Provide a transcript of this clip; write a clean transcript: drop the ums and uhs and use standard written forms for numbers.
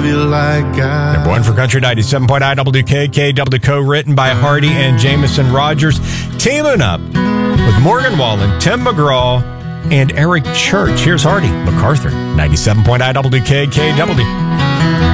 love you like I. Number one for Country 97.9 WKKW, written by Hardy and Jameson Rogers, teaming up with Morgan Wallen, Tim McGraw, and Eric Church. Here's Hardy, MacArthur, 97.9 WKKW.